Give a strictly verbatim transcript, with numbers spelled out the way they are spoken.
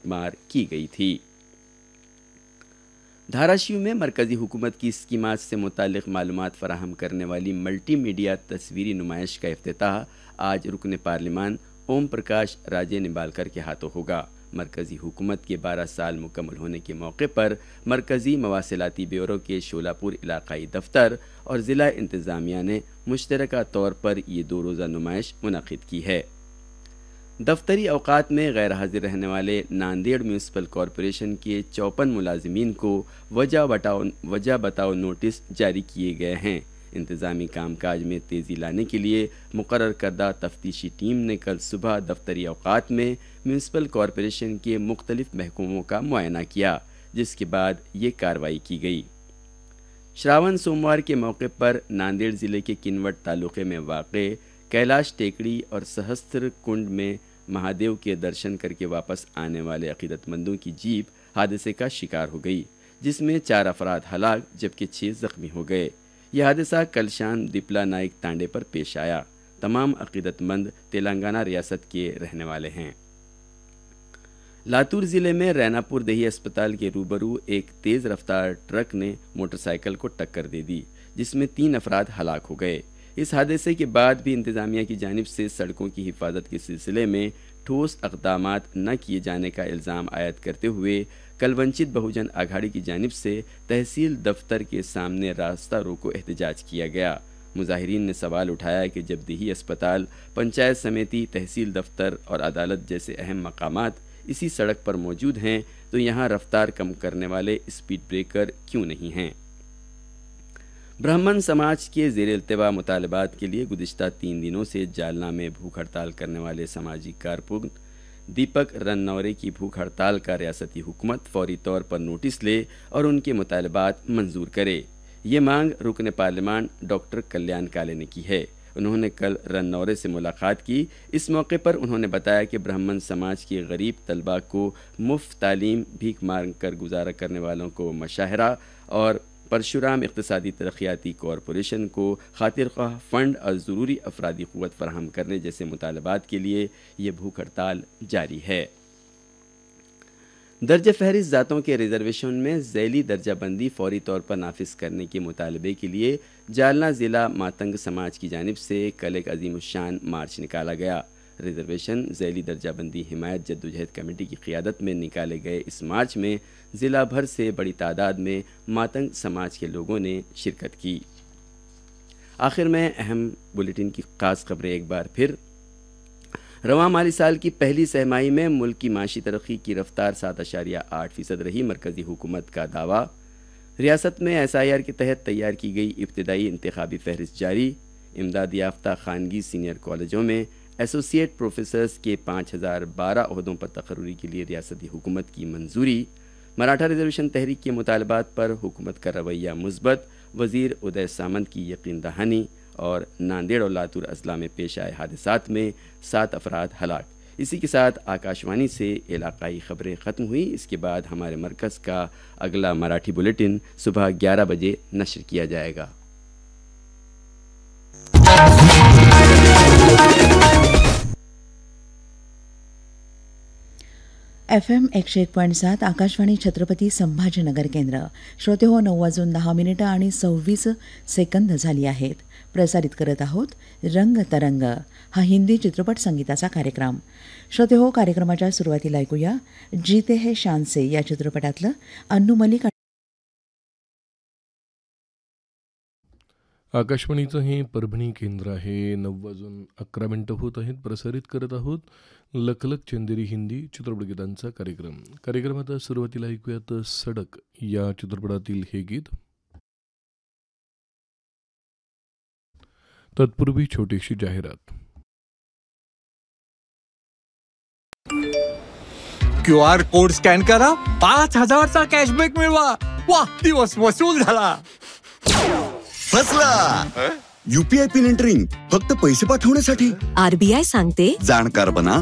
मार की गई थी। धाराशिव में मरकज़ी हुकूमत की स्कीमात से मुतालिक मालूमात फराहम करने वाली मल्टी मीडिया तस्वीरी नुमाइश का इफ्तिताह आज रुकन पार्लिमान ओम प्रकाश राजे निम्बालकर के हाथों होगा। मरकज़ी हुकूमत के बारह साल मुकम्मल होने के मौके पर मरकज़ी मवासिलाती ब्यूरो के शोलापुर इलाकाई दफ्तर और ज़िला इंतज़ामिया ने मुश्तरका तौर पर ये दो रोज़ा नुमाइश मुनक़िद की है। दफ्तरी अवकात में गैर हाजिर रहने वाले नांदेड़ म्यूनसिपल कॉरपोरेशन के चौपन मुलाजिमीन को वजह बताओ वजह बताओ नोटिस जारी किए गए हैं। इंतज़ामी कामकाज में तेज़ी लाने के लिए मुकर्रर करदा तफ्तीशी टीम ने कल सुबह दफ्तरी अवकात में म्यूनसिपल कॉरपोरेशन के मुख्तलिफ महकमों का मुआयना किया, जिसके बाद ये कार्रवाई की गई। श्रावण सोमवार के मौके पर नांदेड़ ज़िले के किनवट तालुक़े में वाक़े कैलाश टेकड़ी और सहस्त्र कुंड में महादेव के दर्शन करके वापस आने वाले अक़ीदतमंदों की जीप हादसे का शिकार हो गई, जिसमें चार अफराद हलाक जबकि छः ज़ख्मी हो गए। यह हादसा कल शाम दिपला नाइक तांडे पर पेश आया। तमाम अक़ीदतमंद तेलंगाना रियासत के रहने वाले हैं। लातूर ज़िले में रैनापुर दही अस्पताल के रूबरू एक तेज़ रफ्तार ट्रक ने मोटरसाइकिल को टक्कर दे दी, जिसमें तीन अफराद हलाक हो गए। इस हादसे के बाद भी इंतज़ामिया की जानिब से सड़कों की हिफाजत के सिलसिले में ठोस इक़दामात न किए जाने का इल्ज़ाम आयद करते हुए कल वंचित बहुजन आघाड़ी की जानिब से तहसील दफ्तर के सामने रास्ता रोको एहतजाज किया गया। मुजाहिरीन ने सवाल उठाया कि जब दही अस्पताल, पंचायत समिति, तहसील दफ्तर और अदालत जैसे अहम मकामात इसी सड़क पर मौजूद हैं तो यहाँ रफ्तार कम करने वाले स्पीड ब्रेकर क्यों नहीं हैं। ब्राह्मण समाज के ज़ेर इल्तिवा मुतालबात के लिए गुज़िश्ता तीन दिनों से जालना में भूख हड़ताल करने वाले समाजी कारकुन दीपक रन्नौरे की भूख हड़ताल का रियासती हुकूमत फौरी तौर पर नोटिस ले और उनके मुतालबात मंजूर करे। ये मांग रुकन पार्लिमान डॉक्टर कल्याण काले ने की है। उन्होंने कल रन्नौरे से मुलाकात की। इस मौके पर उन्होंने बताया कि ब्राह्मण समाज के गरीब तलबा को मुफ्त तालीम, भीख मांग कर गुजारा करने वालों को मशाहरा और परशुराम इक़्तिसादी तरक्याती कॉरपोरेशन को खातिर ख्वाह फ़ंड और ज़रूरी अफरादी क़ुव्वत फराहम करने जैसे मुतालबात के लिए ये भूख हड़ताल जारी है। दर्ज फहरिस्त ज़ातों के रिजर्वेशन में ज़ैली दर्जा बंदी फौरी तौर पर नाफिज करने के मुतालबे के लिए जालना ज़िला मातंग समाज की जानिब से कल एक अज़ीमुश्शान मार्च निकाला गया। रिजर्वेशन ज़ैली दर्जा बंदी हिमायत जद्दोजहद कमेटी की क़ियादत में निकाले गए इस मार्च में ज़िला भर से बड़ी तादाद में मातंग समाज के लोगों ने शिरकत की। आखिर में अहम बुलेटिन की ख़ास खबरें एक बार फिर। रवां माली साल की पहली सहमाही में मुल्क की माशी तरक्की की रफ्तार सात अशारिया आठ फीसद रही, मरकज़ी हुकूमत का दावा। रियासत में एस आई आर के तहत तैयार की गई इब्तदाई इंतखाबी फहरिस्त जारी। इमदाद याफ्ता खानगी सीनियर कॉलेजों में एसोसिएट प्रोफेसर्स के पाँच हज़ार बारह अहदों पर तकर्री के लिए रियासती हुकूमत की मंजूरी। मराठा रिजर्वेशन तहरीक के मुतालबात पर हुकूमत का रवैया मुस्बत, वज़ीर उदय सामंत की यकीन दहानी। और नांदेड़ और लातूर अजला में पेश आए हादसात में सात अफराद हलाक। इसी के साथ आकाशवाणी से इलाकाई खबरें ख़त्म हुई। इसके बाद हमारे मरकज़ का अगला मराठी बुलेटिन सुबह ग्यारह बजे नश्र किया जाएगा। एफ एम एकशे एक पॉईंट सात आकाशवाणी छत्रपती संभाजीनगर केंद्र. श्रोते हो, नऊ वाजून दहा मिनिटं आणि सव्वीस सेकंद झाली आहेत. प्रसारित करत आहोत रंग तरंग हा हिंदी चित्रपट संगीताचा कार्यक्रम. श्रोते हो, कार्यक्रमाच्या सुरुवातीला ऐकूया जीते है शान से या चित्रपटातलं अन्नू मलिक. आकाशवाणीचं हे परभणी केंद्र आहे. नऊ वाजून अकरा मिनटं होत आहेत. प्रसारित करत आहोत लखलख चंदेरी हिंदी चित्रपटगीतांचा कार्यक्रम. कार्यक्रमात सुरुवातीला ऐकूयात सडक या चित्रपटातील हे गीत. तत्पूर्वी छोटीशी जाहिरात. क्यू आर कोड स्कॅन करा, पाच हजारचा कॅशबॅक मिळवा. वा, दिवस वसूल झाला. फसला. यूपीआय पिन एंटरिंग फक्त पैसे पाठवण्यासाठी. आरबीआय सांगते जाणकार बना.